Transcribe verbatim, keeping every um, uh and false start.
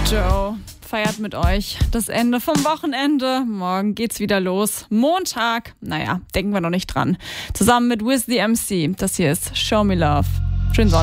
Joe feiert mit euch das Ende vom Wochenende. Morgen geht's wieder los. Montag, naja, denken wir noch nicht dran. Zusammen mit Wiz the M C. Das hier ist Show Me Love. Schönen Sonntag.